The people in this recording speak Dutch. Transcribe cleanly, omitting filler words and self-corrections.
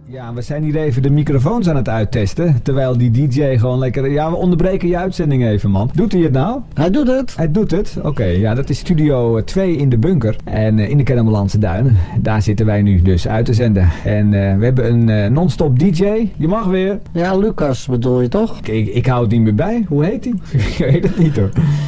Ja, we zijn hier even de microfoons aan het uittesten. Terwijl die DJ gewoon lekker... Ja, we onderbreken je uitzending even, man. Doet hij het nou? Hij doet het. Hij doet het? Oké, ja, dat is Studio 2 in de bunker. En in de Kennemerlandse Duinen. Daar zitten wij nu dus uit te zenden. En we hebben een non-stop DJ. Je mag weer. Ja, Lucas bedoel je toch? Ik hou het niet meer bij. Hoe heet hij? Ik weet het niet hoor.